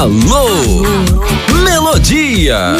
Alô, Melodia.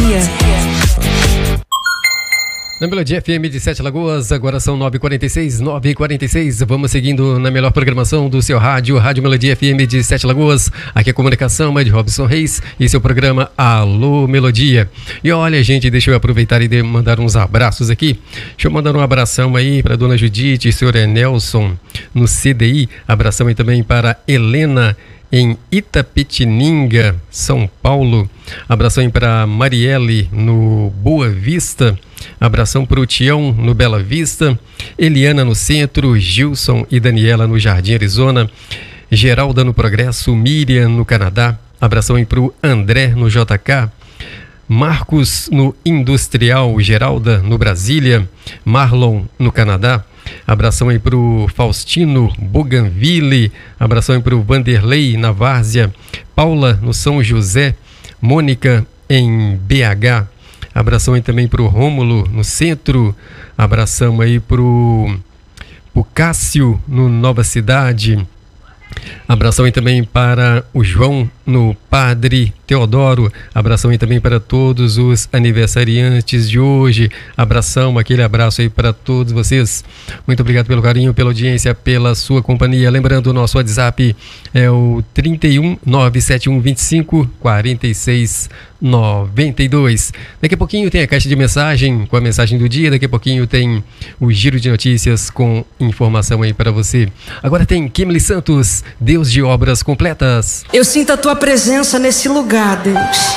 Na Melodia FM de Sete Lagoas, agora são 9h46. Vamos seguindo na melhor programação do seu rádio, Rádio Melodia FM de Sete Lagoas. Aqui é a comunicação é de Robson Reis e seu programa Alô Melodia. E olha, gente, deixa eu aproveitar e mandar uns abraços aqui. Deixa eu mandar um abração aí para dona Judite e senhor Nelson no CDI. Abração aí também para Helena em Itapetininga, São Paulo. Abração aí para Marielle no Boa Vista. Abração para o Tião no Bela Vista. Eliana no Centro. Gilson e Daniela no Jardim Arizona. Geralda no Progresso. Miriam no Canadá. Abração aí para o André no JK. Marcos no Industrial. Geralda no Brasília. Marlon no Canadá. Abração aí pro Faustino Bougainville. Abração aí pro Vanderlei na Várzea. Paula no São José. Mônica em BH. Abração aí também pro Rômulo no Centro. Abração aí pro Cássio no Nova Cidade. Abração aí também para o João no Padre Teodoro. Abração aí também para todos os aniversariantes de hoje. Abração, aquele abraço aí para todos vocês. Muito obrigado pelo carinho, pela audiência, pela sua companhia. Lembrando, o nosso WhatsApp é o 31 971 25 46 92. Daqui a pouquinho tem a caixa de mensagem com a mensagem do dia. Daqui a pouquinho tem o giro de notícias com informação aí para você. Agora tem Kimberly Santos, Deus de Obras Completas. Eu sinto a tua presença nesse lugar, Deus.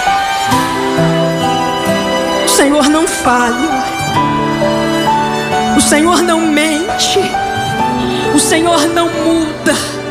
O Senhor não falha. O Senhor não mente. O Senhor não muda.